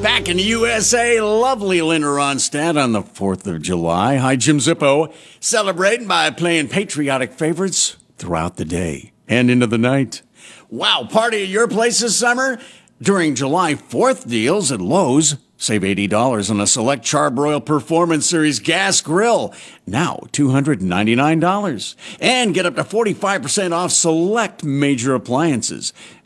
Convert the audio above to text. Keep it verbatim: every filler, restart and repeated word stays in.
Back in the U S A, lovely Linda Ronstadt on the fourth of July. Hi, Jim Zippo. Celebrating by playing patriotic favorites throughout the day and into the night. Wow, party at your place this summer? During July fourth deals at Lowe's, save eighty dollars on a select Charbroil Performance Series gas grill. Now two hundred ninety-nine dollars. And get up to forty-five percent off select major appliances.